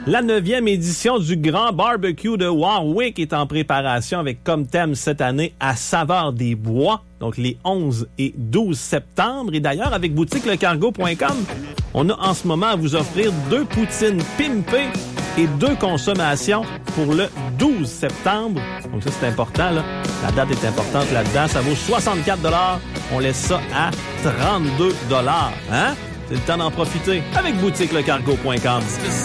La 9e édition du Grand Barbecue de Warwick est en préparation avec comme thème cette année à saveur des bois, donc les 11 et 12 septembre. Et d'ailleurs, avec boutiquelecargo.com, on a en ce moment à vous offrir 2 poutines pimpées et 2 consommations pour le 12 septembre. Donc ça, c'est important, là. La date est importante là-dedans. Ça vaut 64 $. On laisse ça à 32 $. Hein? C'est le temps d'en profiter avec boutiquelecargo.com.